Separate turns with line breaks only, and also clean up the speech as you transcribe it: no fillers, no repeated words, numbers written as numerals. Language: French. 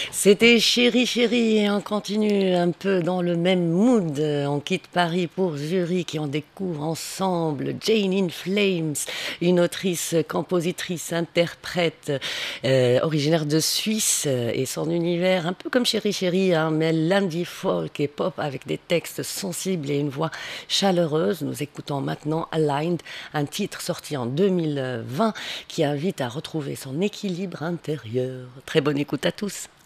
C'était Chéri Chéri et on continue un peu dans le même mood. On quitte Paris pour Zurich et on découvre ensemble Jane in Flames, une autrice, compositrice, interprète originaire de Suisse et son univers un peu comme Chéri Chéri, hein, mais l'indie folk et pop avec des textes sensibles et une voix chaleureuse. Nous écoutons maintenant Aligned, un titre sorti en 2020 qui invite à retrouver son équilibre intérieur. Très bonne écoute à tous.